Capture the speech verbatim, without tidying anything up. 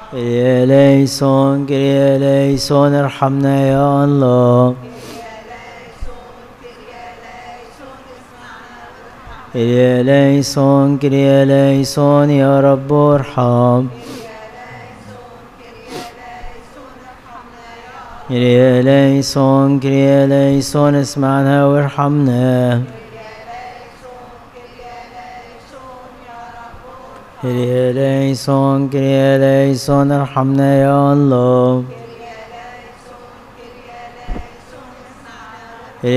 كريا ليسون كريا ليسون ارحمنا يا الله. كريا ليسون كريا ليسون يا رب ارحم. كريا ليسون كريا ليسون اسمعنا وارحمنا. كريا ليسون كريا ليسون ارحمنا يا الله.